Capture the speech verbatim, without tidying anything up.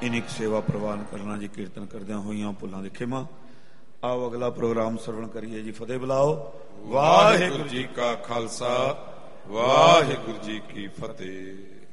इन्हीं सेवा प्रवान करना जी। कीर्तन करदियां होइयां भुल्लां दी खिमा। आओ अगला प्रोग्राम सरवण करिए जी। फतेह बुलाओ। वाहिगुरू जी का खालसा वाहिगुरू जी की फतेह।